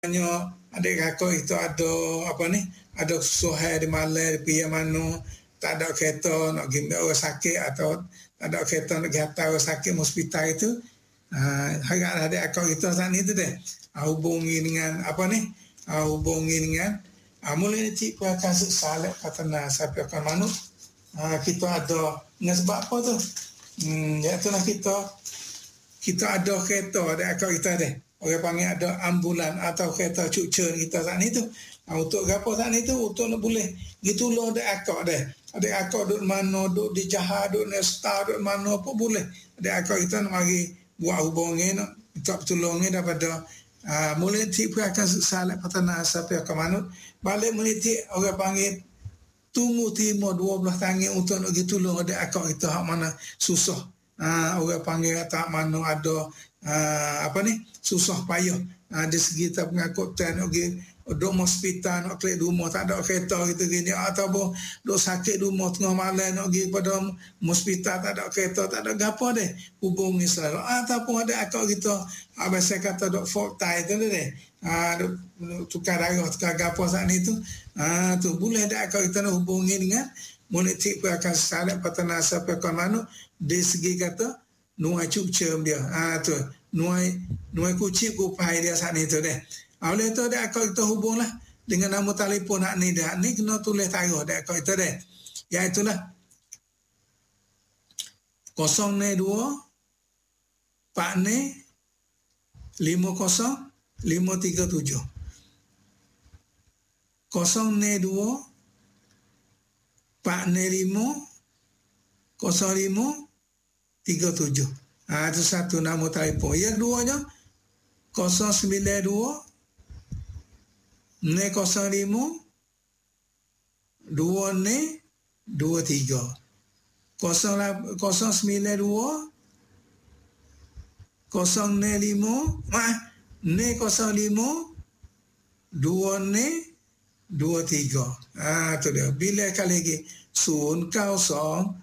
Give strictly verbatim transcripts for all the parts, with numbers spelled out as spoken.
Hanya adik kakak itu ada apa ni, ada suhai di malam di pihak mana tak ada kereta nak pergi orang sakit atau tak ada kereta nak pergi hantar orang sakit hospital itu, uh, harap adik kakak itu saat ni tu deh uh, hubungi dengan apa ni, uh, hubungi dengan uh, mulai ni cik pun akan salep patana sampai ke mana uh, kita ada dengan sebab apa tu, hmm, iaitu lah kita kita ada kereta adik kakak kita deh. Orang panggil ada ambulan atau kereta cukcun kita saat ni tu. Ha, untuk apa saat ni tu? Untuk nak boleh gitulah adik akak deh. Adik akak duduk mana, duduk di Jaha, duduk di Star, duduk mana pun boleh. Adik akak kita nak mari buat hubungan, nak minta pertolongan daripada uh, mulai tik pun akan salat patana sampai ke mana. Balik mulai tik orang panggil tunggu timur dua belah tangan untuk nak gitulah adik akak kita hak mana susah. Uh, orang panggil tak mana ada uh, apa ni susah payah uh, dari segi kita pengangkutan okay, duduk hospital nak klik rumah tak ada kereta gitu gini ataupun duduk sakit rumah tengah malam nak pergi pada hospital tak ada kereta tak ada gapo deh hubungi selalu ataupun ada akak kita abang saya kata duk fault tie tu deh ah uh, tukar darah tukar gapo saat ni tu ah uh, tu boleh ada akak kita nak hubungi dengan monetik pun akan salat patana sampai ke mana dari segi kata nuai cukcem dia ah tu nuai nuai kucing kupai dia saat ni tu deh. Oleh tu dak kau kita hubunglah dengan nombor telefon hak ni dah ni kena tulis taruh dak kau itu deh. Iaitu lah kosong dua empat lima kosong lima tiga tujuh kosong dua empat lima kosong lima tiga tujuh. Ah itu satu nombor telefon. Yang keduanya kosong sembilan dua kosong lima dua dua tiga kosong sembilan dua kosong lima ah kosong lima dua dua tiga. Ah tu dia. Bila kali lagi sun kau song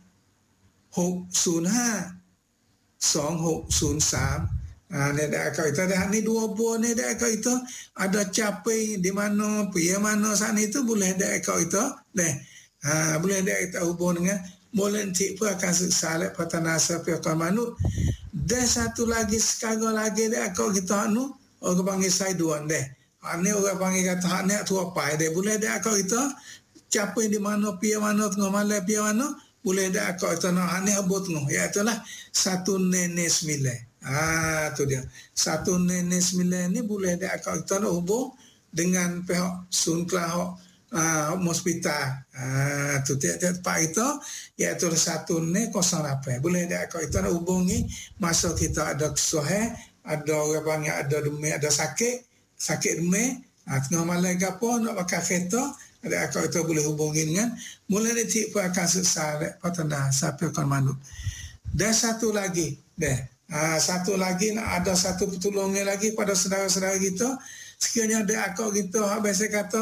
hok sun ha song hok sun sam. Ah ni dak kau itu dah ni dua buah ni dak kau itu ada capai di mana pergi mana saat ni tu boleh dak kau itu deh. Ah boleh dak kita hubung dengan boleh nanti pun akan salat patana sampai ke mana. Dan satu lagi sekarang lagi dak kau kita anu orang panggil saiduan deh. Ini orang panggil kata ni tu apa dia boleh dak kau kita capai di mana pergi mana tengah malam pergi mana boleh dak kau kita nak ni abot tengah iaitu lah satu nenek sembilan. Ah tu dia. Satu nenek sembilan ni boleh dak kau kita nak hubung dengan pihak Sun Kelah uh, hospital. Ah tu tiap-tiap tempat itu iaitu satu nenek kosong lapan. Boleh dak kau kita nak hubungi masa kita ada kesuai, ada orang panggil ada demam, ada sakit, sakit demam, ah tengah malam ke apa nak pakai kereta, ada akak itu boleh hubungi dengan mulai nanti pun akan selesai patana sampai ke mana. Dan satu lagi deh. Ah, satu lagi ada satu pertolongan lagi pada saudara-saudara kita sekiranya ada akak kita biasa kata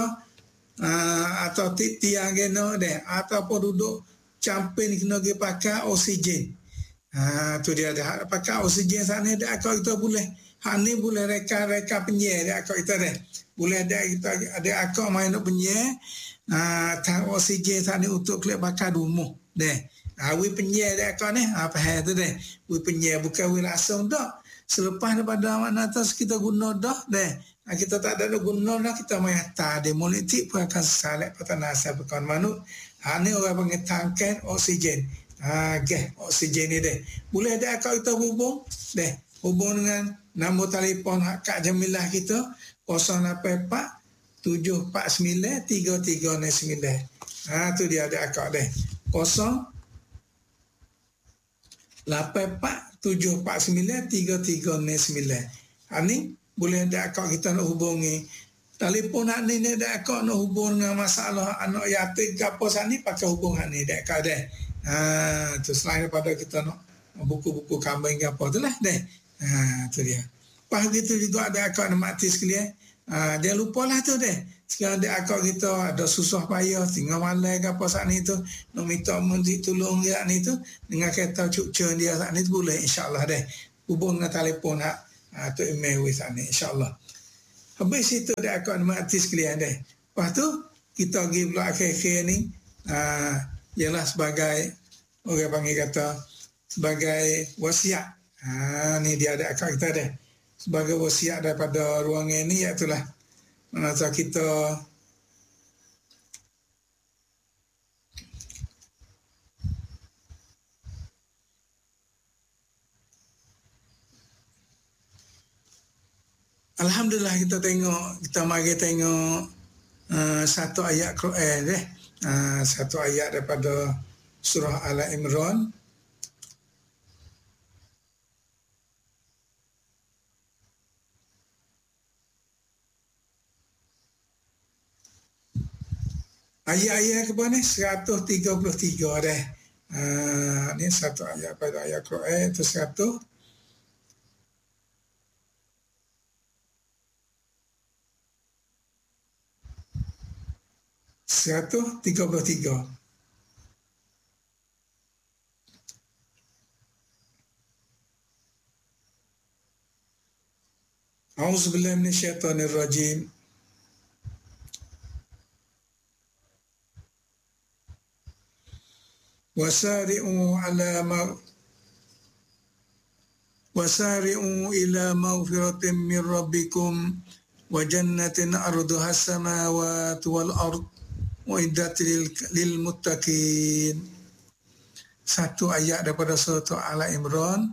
ah, atau tiang kena deh ataupun duduk camping kena pergi pakai oksigen. Ah tu dia ada pakai oksigen sana ada akak kita boleh hak ni boleh reka-reka penyel ada akak kita deh. Boleh ada kita ada akak main nak penyel ah tang oksigen sana untuk kelak pakai rumah deh. Ah, we penyel dak kau ni apa hal tu deh. We penyel bukan we langsung dak. Selepas daripada mana atas kita guna dah deh. Ah, kita tak ada guna dah kita mai hantar dia monetik pun akan salat patana asal bukan manut. Ha ni orang panggil tangkai oksigen. Ah, gas oksigen ni deh. Boleh dak kau kita hubung deh. Hubung dengan nombor telefon Kak Jamilah kita kosong lapan empat tujuh empat sembilan tiga tiga sembilan. Ah tu dia ada akak deh. kosong lapan empat tujuh empat sembilan tiga tiga sembilan. Ha ni boleh ada akak kita nak hubungi. Telefon hak ni ada akak nak hubung dengan masalah anak yatim ke apa saat ni pakai hubungan ni dak akak deh. Ha tu selain daripada kita nak buku-buku kambing ke apa tu lah deh. Ha tu dia. Lepas gitu juga ada akak nak mati sekalian. Ha, dia lupalah tu deh. Sekarang dia akak kita ada susah payah tinggal malam ke apa saat ni tu nak minta menteri tolong dia ni tu dengan kereta cukcun dia saat ni tu boleh insyaAllah deh hubung dengan telefon hak ha, tu email saat ni insyaAllah. Habis itu dah aku mati sekalian dah. Lepas tu kita pergi pula akhir-akhir ni uh, ialah sebagai orang panggil kata sebagai wasiat. Ha, ni dia ada akak kita dah. Sebagai wasiat daripada ruangan ni iaitu lah masa kita Alhamdulillah kita tengok, kita mari tengok uh, satu ayat Quran eh. Uh, satu ayat daripada surah Al-Imran. Ayat-ayat ke mana? seratus tiga puluh tiga dah. Uh, ni satu ayat pada ayat Quran itu seratus seratus tiga puluh tiga. A'udzubillahi minasyaitonirrajim. Wasari'u ala ma wasari'u ila maghfiratin min rabbikum wa jannatin arduha as-samawati wal ard Uiddat lil, lil muttaqin. Satu ayat daripada surah Al-Imran.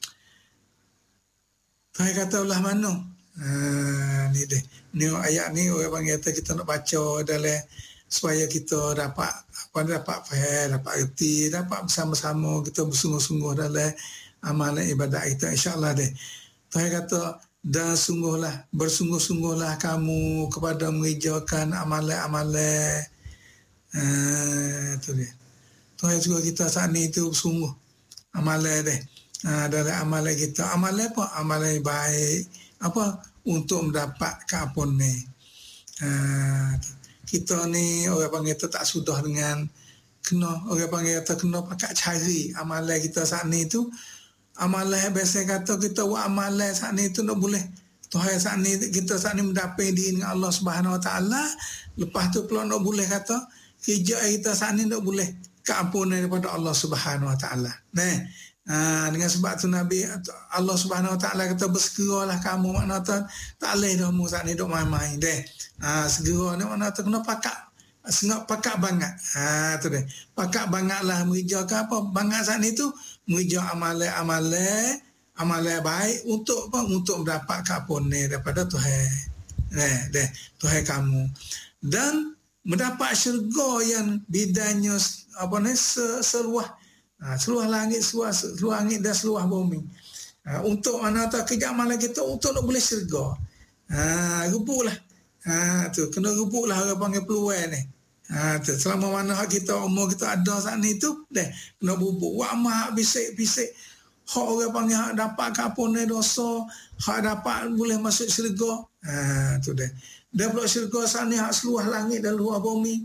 Tuhan kata ulah mana? Ha, ni deh. Ni ayat ni orang panggil kita nak baca dalam supaya kita dapat apa dapat faham, dapat erti, dapat bersama-sama kita bersungguh-sungguh dalam amalan ibadat kita insya-Allah deh. Tuhan kata dan sungguhlah bersungguh-sungguhlah kamu kepada mengerjakan amalan-amalan. Uh, tu dia. Tuhan juga kita saat ni itu sungguh amalan deh. Uh, dari amalan kita, amalan apa? Amalan baik. Apa? Untuk mendapat keampunan. Uh, kita ni orang panggil tu tak sudah dengan kena orang panggil tu kena pakai cari amalan kita saat ni tu. Amalan biasa kata kita buat amalan saat ni tu nak boleh. Tuhan saat ni kita saat ni mendapat diri dengan Allah Subhanahu Wa Taala. Lepas tu pula nak boleh kata kerja kita saat ni tak boleh keampunan daripada Allah Subhanahu Wa Taala. Nah, ha, dengan sebab tu Nabi Allah Subhanahu Wa Taala kata bersegeralah kamu, makna tu tak boleh dah mu saat ni duk main-main deh. Ha, segera ni makna tu kena pakak sengat pakak banget. Ha tu deh. Pakak bangatlah mengerjakan apa? Bangat saat ni tu mengerjakan amalan-amalan amalan baik untuk apa? Untuk mendapat keampunan daripada Tuhan. Nah, deh, Tuhan kamu. Dan mendapat syurga yang bidanya apa ni seluah ha, seluah langit seluah, seluah langit dan seluah bumi ha, untuk mana tak kerja amalan kita untuk nak boleh syurga ha, rebuklah ha, tu kena rebuklah orang panggil peluang ni ha, tu selama mana hak kita umur kita ada saat ni tu deh kena bubuk buat amal bisik-bisik hak orang panggil hak dapat keampunan dosa hak dapat boleh masuk syurga ha, tu deh. Dan pula syurga sana hak seluah langit dan luar bumi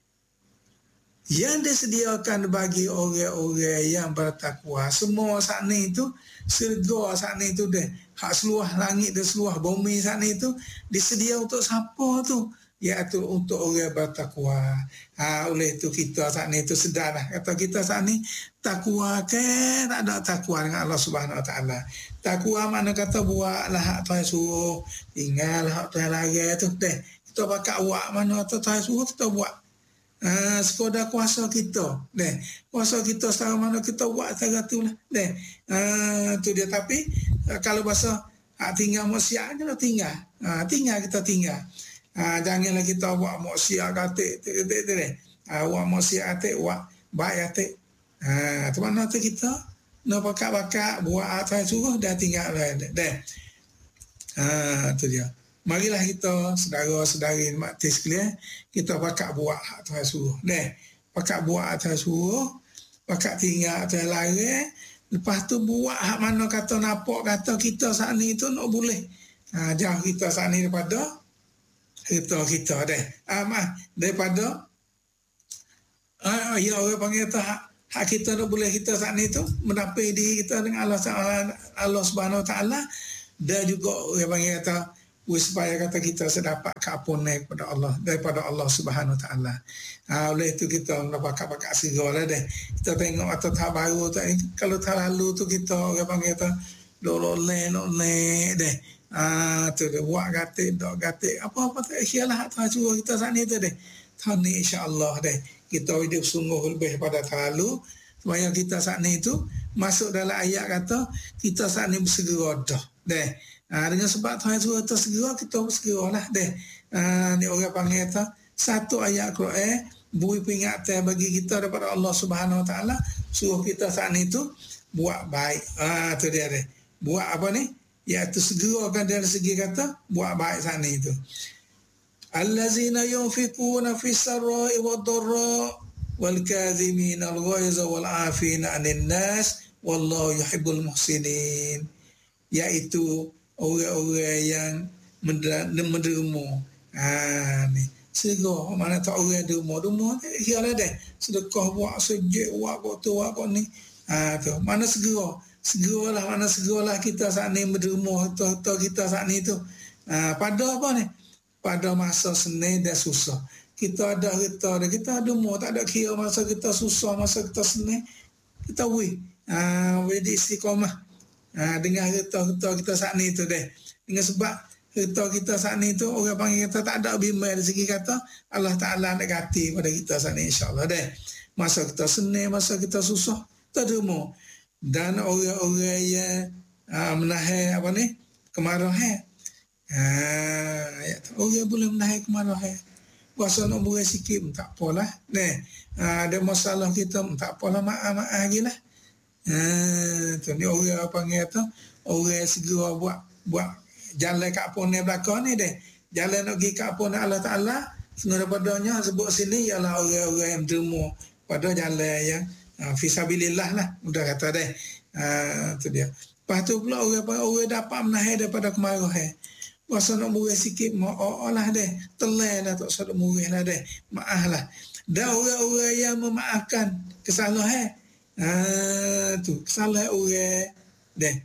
yang disediakan bagi orang-orang yang bertakwa. Semua sana itu syurga sana itu deh hak seluah langit dan seluah bumi sana itu disedia untuk siapa tu? Iaitu untuk orang bertakwa. Ha, oleh itu kita saat ni itu sedarlah kata kita saat ni takwa ke tak ada takwa dengan Allah Subhanahu Wa Taala. Takwa mana kata buatlah hak Tuhan suruh, tinggal hak Tuhan larang tu deh. Kita pakai buat mana tu Tuhan suruh kita buat. Ha, sekadar kuasa kita deh. Kuasa kita secara mana kita buat secara tu lah deh. Ha, tu dia tapi kalau bahasa hak tinggal maksiat kita tinggal. Ha, tinggal kita tinggal. Ha, janganlah kita buat maksiat katik tu tu deh. Ha, buat maksiat atik buat baik atik. Ha, tu mana tu kita nak pakat-pakat buat atas suruh dah tinggal lah deh. Ha, tu dia. Marilah kita saudara-saudari mati sekalian kita pakat buat atas suruh deh. Pakat buat atas suruh, pakat tinggal atas larang. Lepas tu buat hak mana kata nampak kata kita saat ni tu nak boleh. Ha, jauh kita saat ni daripada kita kita deh. Amah daripada ah ya orang panggil tu hak, hak kita nak boleh kita saat ni tu mendapat diri kita dengan Allah Allah Subhanahu Wa Taala dan juga orang panggil kata supaya kata kita sedapat keampunan kepada Allah daripada Allah Subhanahu Taala. Ha, oleh itu kita mendapat pakat segala deh. Kita tengok atau tak baru tu, kalau tak lalu tu kita orang panggil tu dolole dolole deh. Ah tu dia buat gatik dok gatik apa-apa tak kiralah Tuhan suruh kita saat ni tu deh. Tahun ni insya-Allah deh kita hidup sungguh lebih pada terlalu supaya kita saat ni tu masuk dalam ayat kata kita saat ni bersegera dah deh. Ha, dengan sebab Tuhan suruh kita segera, kita bersegeralah deh. Ha, ni orang panggil tu satu ayat Quran beri peringatan bagi kita daripada Allah Subhanahu Wa Taala suruh kita saat ni tu buat baik. Ah ha, tu dia deh. Buat apa ni? Iaitu segerakan dari segi kata buat baik sana itu. Allazina yunfiquna fis sarai wad dharra wal kadhimina al ghaiza wal afina 'anil nas wallahu yuhibbul muhsinin. Iaitu orang-orang yang menderma. Ha ni. Segera mana tak orang derma, derma ialah dah sedekah buat sujud buat kok tu buat kok ni. Ha tu. Mana segera segeralah mana segeralah kita saat ni berderma harta kita saat ni tu. Ha, pada apa ni? Pada masa senang dan susah. Kita ada harta dan kita derma, tak ada kira masa kita susah, masa kita senang. Kita weh. Ha, jadi istiqamah. Ha, dengan harta-harta kita saat ni tu deh. Dengan sebab harta kita saat ni tu orang panggil kita tak ada bimbang dari segi kata Allah Taala nak ganti pada kita saat ni insya-Allah deh. Masa kita senang, masa kita susah, kita derma. Dan orang-orang yang uh, menahan apa ni kemarahan. Ah, ya, orang boleh menahan kemarahan. Puasa nak buat sikit tak apalah. Nah, uh, ada masalah kita tak apalah, maaf-maaf gilah. Ah, tu ni orang apa panggil tu? Orang segera buat buat jalan kat apa ni belakang ni deh. Jalan nak pergi kat apa ni Allah Taala sebenarnya padanya sebut sini ialah orang-orang yang derma pada jalan yang Uh, fisabilillah lah mudah kata deh. Uh, tu dia. Lepas tu pula orang orang dapat menahan daripada kemarahan. Puasa nak murah sikit maaf lah deh. Telan lah tak sadar murah lah deh. Maaf lah. Dan orang-orang yang memaafkan kesalahan. Uh, tu kesalahan orang deh.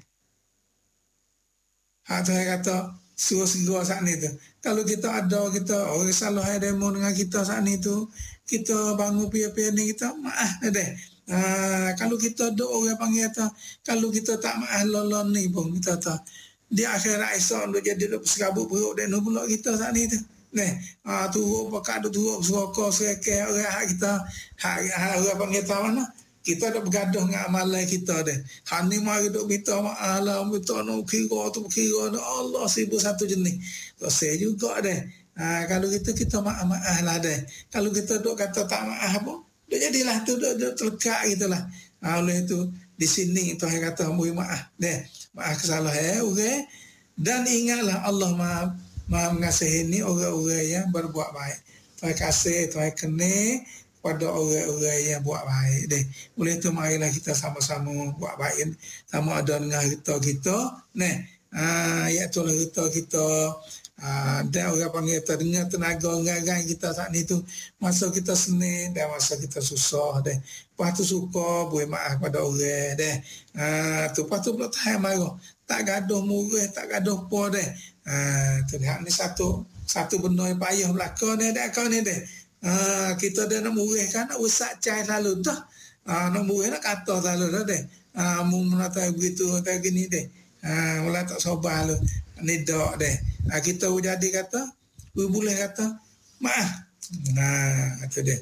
Hak tu kata suruh segera saat ni tu. Kalau kita ada kita orang salah demo dengan kita saat ni tu, kita bangun pia-pia ni kita maaf deh. Uh, kalau kita doa orang panggil kata kalau kita tak maaf lolon ni pun kita tak di akhirat esok untuk jadi duk serabut perut dan nu pula kita saat ni tu neh ah turun pakak duk turun serokok sereke orang hak kita hak orang panggil tahu mana kita dah bergaduh dengan amalan kita deh. Hak ni mari duk minta maaf lah, minta nak kira tu kira Allah seribu satu jenis. Tak saya juga deh. Ha, kalau kita kita maaf-maaf lah deh. Kalau kita duk kata tak maaf apa, dia jadilah tu duk, duk terlekat gitulah. Ha, oleh itu di sini Tuhan kata mohon maaf deh. Maaf kesalahan orang dan ingatlah Allah Maha Maha mengasihi ni orang-orang yang berbuat baik. Tuhan kasih, Tuhan kenal pada orang-orang yang buat baik deh. Oleh itu marilah kita sama-sama buat baik sama ada dengan harta kita neh. Ah uh, iaitu harta kita uh, dan orang panggil kita dengan tenaga ngagai kita saat ni tu masa kita senang dan masa kita susah deh. Lepas tu suka boleh maaf pada orang deh. Ah uh, tu lepas tu pula tak marah. Tak gaduh murah, tak gaduh apa deh. Ah uh, tu hak ni satu satu benda yang payah belaka ni dak kau ni deh. Ah, kita dah nak murah kan nak usak cai lalu dah. Ah, nak murah nak kata lalu dah deh. Ah, mu menata begitu tak gini deh. Ah, mula tak sabar lu. Ni dak deh. Ah, kita jadi kata, boleh kata maaf. Nah, itu deh.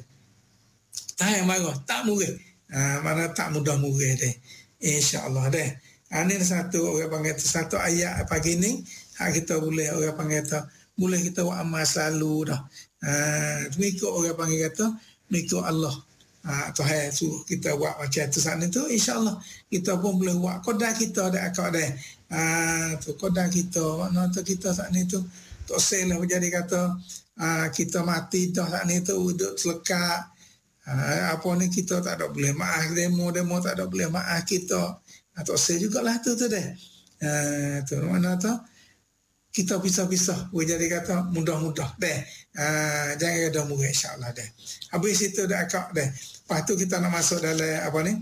Tak marah, tak murah. Ah, mana tak mudah murah deh. Insya-Allah deh. Ah, ni satu orang panggil satu ayat pagi ni, hak kita boleh orang panggil tu boleh kita buat amal selalu dah. Ha, mengikut orang panggil kata mengikut Allah. Ha, Tuhan suruh kita buat macam tu saat itu insya-Allah kita pun boleh buat kodar kita dak akak dah. Ha, tu kodar kita makna tu kita saat itu tak salah jadi kata ha, kita mati dah saat itu duduk selekat. Ha, apa ni kita tak ada boleh maaf demo demo tak ada boleh maaf kita. Ha, tak salah jugalah tu tu dah. Ha, tu mana tu kita pisah-pisah boleh jadi kata mudah-mudah deh. Uh, jangan ada murah insya-Allah deh. Habis itu dah akak deh. Lepas tu kita nak masuk dalam apa ni?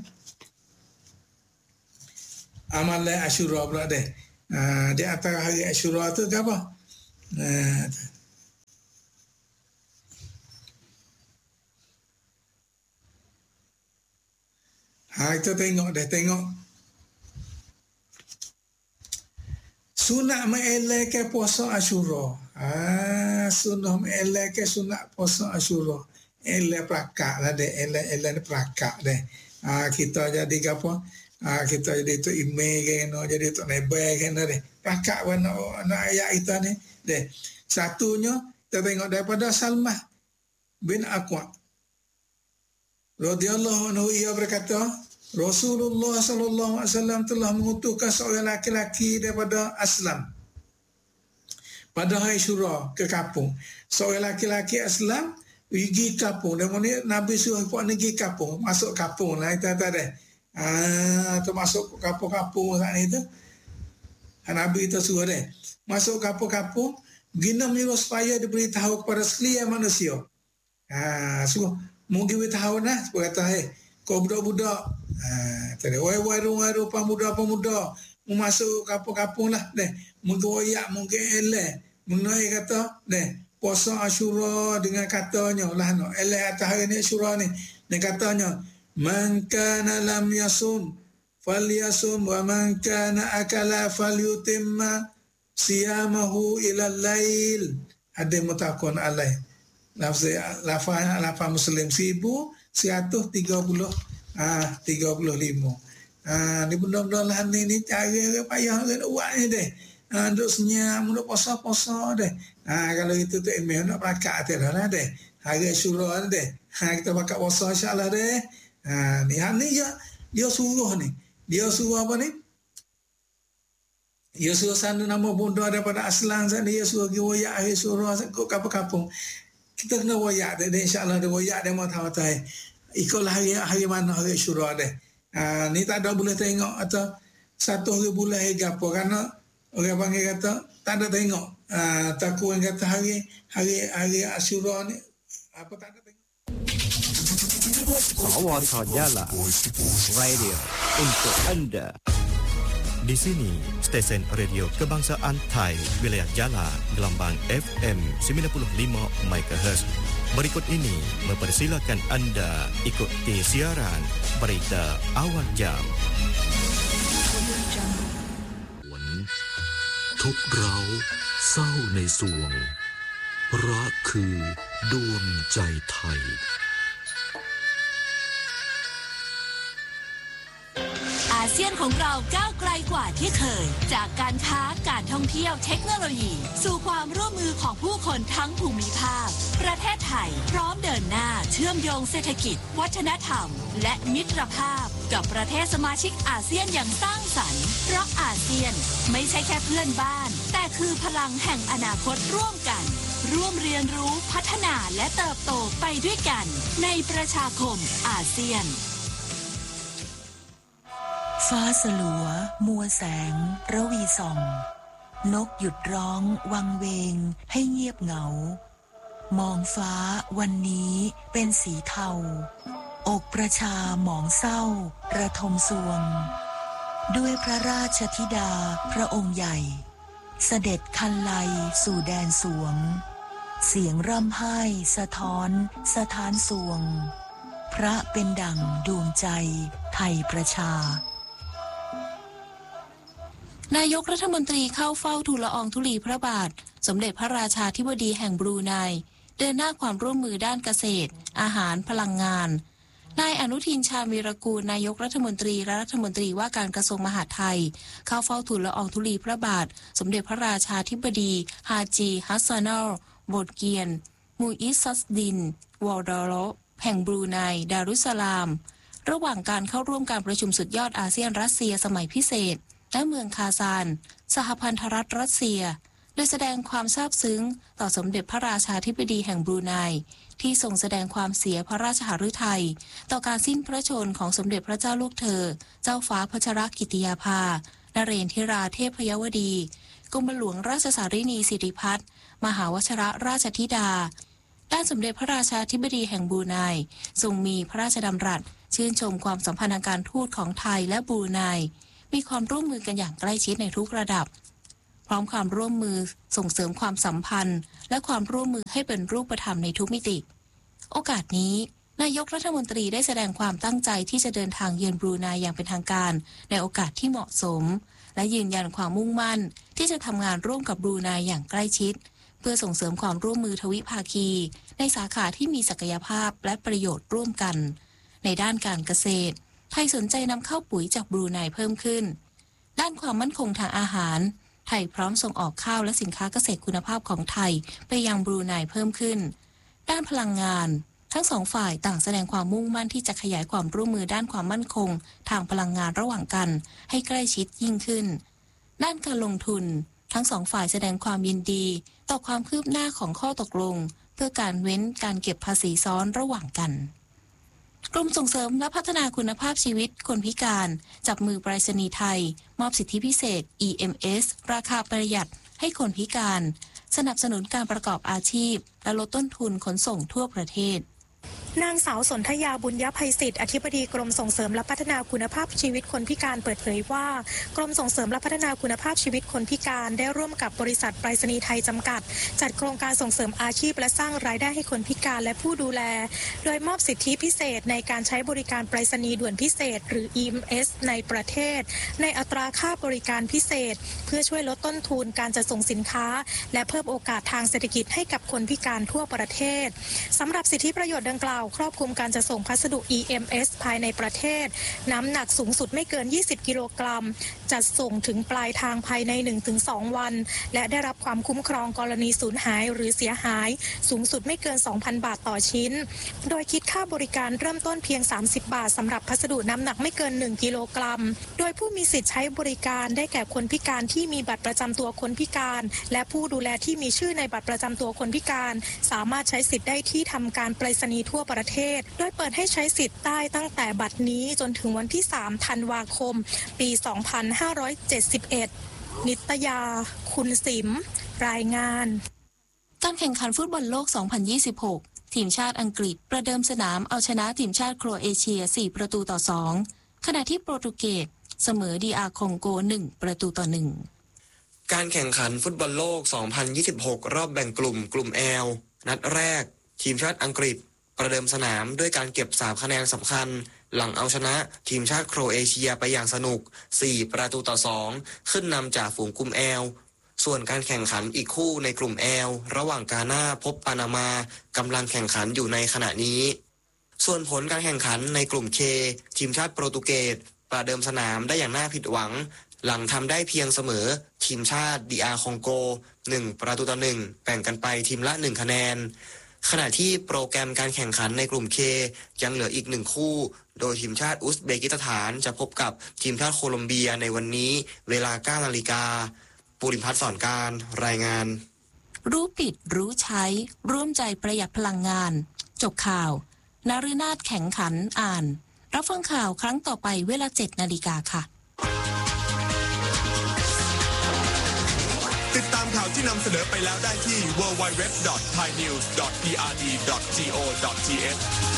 Amalan Asyura pula deh. Uh, di antara hari Asyura tu ke apa? Nah, ha, kita tengok dah, tengok sunat mengelakkan puasa Asyura. Ah, sunat mengelakkan sunat puasa Asyura. Elak perakak lah deh, elak elak ni perakak deh. Ah, kita jadi apa? Ah, kita jadi tu email kan, no, jadi tu nebel kan deh. Perakak pun nak nak ayat kita ni deh. Satunya kita tengok daripada Salmah bin Aqwa radhiyallahu anhu, ia berkata Rasulullah sallallahu alaihi wasallam telah mengutuskan seorang laki-laki daripada Aslam pada hari Syura ke kampung. Seorang laki-laki Aslam pergi kampung. Dan mana Nabi suruh puak pergi kampung, masuk kampung lah kita tak ada. Ah, tu masuk kampung-kampung saat ni tu. Nabi itu suruh dia masuk kampung-kampung, guna menyuruh supaya diberitahu kepada sekalian manusia. Ah, suruh mungkin beritahu nah, supaya kata hey, kau budak-budak, ah, tadi warung-warung pemuda-pemuda mau masuk kampung-kampung lah deh. Mungkin royak, mungkin eleh. Mengenai kata deh puasa Asyura dengan katanya lah no eleh atas hari ni Asyura ni. Dan katanya man kana lam yasum falyasum wa man kana akala falyutimma siyamahu ila lail. Ada mutakun alaih. Lafaz lafaz lafaz Muslim seribu seratus tiga puluh ah tiga puluh lima. Ah ni benda-benda lah ni ni cara payah nak buat ni deh. Ah duk senyap, duk puasa-puasa deh. Ah kalau itu tu email nak pakai dah lah deh. Hari Asyura deh. Ha kita pakai puasa insya-Allah deh. Ha ni ha ni dia dia suruh ni. Dia suruh apa ni? Dia suruh sana nama bunda daripada Aslan sana, dia suruh pergi royak hari Asyura ke kampung-kampung. Kita kena royak deh insya-Allah, dia royak dia mau tahu tahu. Ikutlah hari hari mana hari Asyura deh. Ha, ni tak ada boleh tengok atau satu hari bulan hari apa, karena orang panggil kata tak ada tengok. Ha, takut orang kata hari hari hari Asyura ni apa tak ada tengok. Sawarta Jala Radio untuk anda. Di sini stesen radio kebangsaan Thai wilayah Jala gelombang F M sembilan puluh lima megahertz. Berikut ini mempersilakan anda ikuti siaran berita awal jam. ทุกเราเศร้าในสวงรักคือดวงใจไทยอาเซียนของเราก้าวไกลกว่าที่เคยจากการค้าการท่องเที่ยวเทคโนโลยีสู่ความร่วมมือของผู้คนทั้งภูมิภาคประเทศไทยพร้อมเดินหน้าเชื่อมโยงเศรษฐกิจวัฒนธรรมและมิตรภาพกับประเทศสมาชิกอาเซียนอย่างสร้างสรรค์เพราะอาเซียนไม่ใช่แค่เพื่อนบ้านแต่คือพลังแห่งอนาคตร่วมกันร่วมเรียนรู้พัฒนาและเติบโตไปด้วยกันในประชาคมอาเซียนฟ้าสลัวมัวแสงระวีส่องนกหยุดร้องวังเวงให้เงียบเหงามองฟ้าวันนี้เป็นสีเทาอกประชาหมองเศร้าระทมสวงด้วยพระราชธิดาพระองค์ใหญ่เสด็จคันไลสู่แดนสวงเสียงร่ำไห้สะท้อนสถานสวงพระเป็นดั่งดวงใจไทยประชานายกรัฐมนตรีเข้าเฝ้าทูลละอองธุลีพระบาทสมเด็จพระราชาธิบดีแห่งบรูไนเดินหน้าความร่วมมือด้านเกษตรอาหารพลังงานนายอนุทินชาญวีรกูลนายกรัฐมนตรีและรัฐมนตรีว่าการกระทรวงมหาดไทยเข้าเฝ้าทูลละอองธุลีพระบาทสมเด็จพระราชาธิบดีฮาจีฮัสซานัลโบดเกียนมูอิสซัสดินวอลดอโรแห่งบรูไนดารุสสลามระหว่างการเข้าร่วมการประชุมสุดยอดอาเซียนรัสเซียสมัยพิเศษและเมืองคาซานสหพันธรัฐรัสเซียโดยแสดงความซาบซึ้งต่อสมเด็จพระราชาธิบดีแห่งบรูไนที่ทรงแสดงความเสียพระราชหฤทัยต่อการสิ้นพระชนของสมเด็จพระเจ้าลูกเธอเจ้าฟ้าพัชรกิติยาภานเรนทิราเทพยวดีกรมหลวงราชสารินีสิริพัฒน์มหาวชรราชธิดาด้านสมเด็จพระราชาธิบดีแห่งบรูไนทรงมีพระราชดำรัสชื่นชมความสัมพันธ์ทางการทูตของไทยและบรูไนมีความร่วมมือกันอย่างใกล้ชิดในทุกระดับพร้อมความร่วมมือส่งเสริมความสัมพันธ์และความร่วมมือให้เป็นรูปธรรมในทุกมิติโอกาสนี้นายกรัฐมนตรีได้แสดงความตั้งใจที่จะเดินทางเยือนบรูไนอย่างเป็นทางการในโอกาสที่เหมาะสมและยืนยันความมุ่งมั่นที่จะทำงานร่วมกับบรูไนอย่างใกล้ชิดเพื่อส่งเสริมความร่วมมือทวิภาคีในสาขาที่มีศักยภาพและประโยชน์ร่วมกันในด้านการเกษตรไทยสนใจนำเข้าปุ๋ยจากบรูไนเพิ่มขึ้นด้านความมั่นคงทางอาหารไทยพร้อมส่งออกข้าวและสินค้าเกษตรคุณภาพของไทยไปยังบรูไนเพิ่มขึ้นด้านพลังงานทั้งสองฝ่ายต่างแสดงความมุ่งมั่นที่จะขยายความร่วมมือด้านความมั่นคงทางพลังงานระหว่างกันให้ใกล้ชิดยิ่งขึ้นด้านการลงทุนทั้งสองฝ่ายแสดงความยินดีต่อความคืบหน้าของข้อตกลงเพื่อการเว้นการเก็บภาษีซ้อนระหว่างกันกรมส่งเสริมและพัฒนาคุณภาพชีวิตคนพิการจับมือไปรษณีย์ไทยมอบสิทธิพิเศษ อี เอ็ม เอส ราคาประหยัดให้คนพิการสนับสนุนการประกอบอาชีพและลดต้นทุนขนส่งทั่วประเทศนางสาวสนธยาบุญยภัยศิษย์อธิบดีกรมส่งเสริมและพัฒนาคุณภาพชีวิตคนพิการเปิดเผยว่ากรมส่งเสริมและพัฒนาคุณภาพชีวิตคนพิการได้ร่วมกับบริษัทไปรษณีย์ไทยจำกัดจัดโครงการส่งเสริมอาชีพและสร้างรายได้ให้คนพิการและผู้ดูแลโดยมอบสิทธิพิเศษในการใช้บริการไปรษณีย์ด่วนพิเศษหรือ อี เอ็ม เอส ในประเทศในอัตราค่าบริการพิเศษเพื่อช่วยลดต้นทุนการจัดส่งสินค้าและเพิ่มโอกาสทางเศรษฐกิจให้กับคนพิการทั่วประเทศสำหรับสิทธิประโยชน์ดังกล่าวครอบคลุมการจะส่งพัสดุ อี เอ็ม เอส ภายในประเทศน้ำหนักสูงสุดไม่เกินยี่สิบกิโลกรัมจัดส่งถึงปลายทางภายใน หนึ่งถึงสอง วันและได้รับความคุ้มครองกรณีสูญหายหรือเสียหายสูงสุดไม่เกิน สองพัน บาทต่อชิ้นโดยคิดค่าบริการเริ่มต้นเพียงสามสิบบาทสำหรับพัสดุน้ำหนักไม่เกินหนึ่งกิโลกรัมโดยผู้มีสิทธิ์ใช้บริการได้แก่คนพิการที่มีบัตรประจำตัวคนพิการและผู้ดูแลที่มีชื่อในบัตรประจำตัวคนพิการสามารถใช้สิทธิ์ได้ที่ทำการไปรษณีย์ทั่วประเทศโดยเปิดให้ใช้สิทธิ์ได้ตั้งแต่บัดนี้จนถึงวันที่สามธันวาคมปีสองพันห้าร้อยเจ็ดสิบเอ็ดนิตยาคุณสิมรายงานการแข่งขันฟุตบอลโลกสองพันยี่สิบหกทีมชาติอังกฤษประเดิมสนามเอาชนะทีมชาติโครเอเชียสี่ประตูต่อสองขณะที่โปรตุเกสเสมอ ดี อาร์ คองโกหนึ่งประตูต่อหนึ่งการแข่งขันฟุตบอลโลกสองพันยี่สิบหกรอบแบ่งกลุ่มกลุ่ม L นัดแรกทีมชาติอังกฤษประเดิมสนามด้วยการเก็บสามคะแนนสำคัญหลังเอาชนะทีมชาติโครเอเชียไปอย่างสนุกสี่ประตูต่อสองขึ้นนำจากฝูงกลุ่ม L ส่วนการแข่งขันอีกคู่ในกลุ่ม L ระหว่างกาน่าพบปานามากำลังแข่งขันอยู่ในขณะนี้ส่วนผลการแข่งขันในกลุ่ม K ทีมชาติโปรตุเกสประเดิมสนามได้อย่างน่าผิดหวังหลังทำได้เพียงเสมอทีมชาติ ดี อาร์ คองโกหนึ่งประตูต่อหนึ่งแบ่งกันไปทีมละหนึ่งคะแนนขณะที่โปรแกรมการแข่งขันในกลุ่ม K ยังเหลืออีกหนึ่งคู่โดยทีมชาติอุซเบกิสถานจะพบกับทีมชาติโคลอมเบียในวันนี้เวลา เก้านาฬิกาปุริพัฒน์สอนการรายงานรู้ปิดรู้ใช้ร่วมใจประหยัดพลังงานจบข่าวนฤนาถแข็งขันอ่านรับฟังข่าวครั้งต่อไปเวลา เจ็ดนาฬิกาค่ะติดตามข่าวที่นำเสนอไปแล้วได้ที่ ดับเบิลยู ดับเบิลยู ดับเบิลยู ดอท ไทยนิวส์ ดอท พี อาร์ ดี ดอท โก ดอท ที เอช